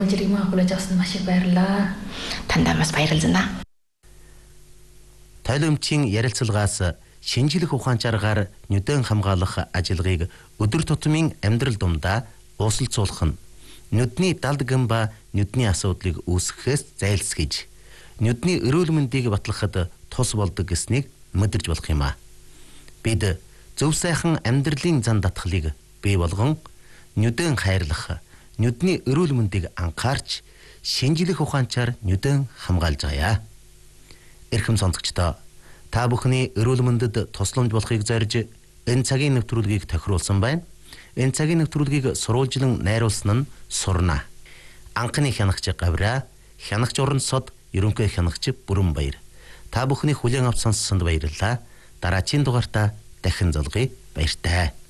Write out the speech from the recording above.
Жиргэмээ хүлээж авсан маш их баярлалаа. Тандаа бас баярлалаа. Тойломчийн ярилцлагаас шинжлэх ухаан чаргаар нүдэн хамгаалах ажиллагааг өдөр тутмын амьдрал дундаа уусалцуулах нь нүдний далдган ба нүдний асуудлыг үүсгэхээс зайлсхийж нүдний эрүүл мэндийг батлахад тус болдог гэснийг мэдэрч болох юм а. Бид зөв сайхан амьдралын зан татгалыг бий болгон нүдэн хайрлах, нүдний эрүүл мэндийг анхаарч шинжлэх ухаанчаар нүдэн хамгаалж байгаа. Эрхэм сонсогчдоо, та бүхний эрүүл мэндэд тусламж болохыг зорж энэ цагийн нэвтрүүлгийг тохируулсан байна. Энэ цагийн нэвтрүүлгийг сурвалжлан найруулсан нь Сурна. Анхны хянагч Гавра, хянагч Уран Сод, ерөнхий хянагч Бүрэн Баяр. Та бүхний хүлээн авч сонссонд баярлалаа. Дараагийн дугаартаа дахин золгоё. Баяртай.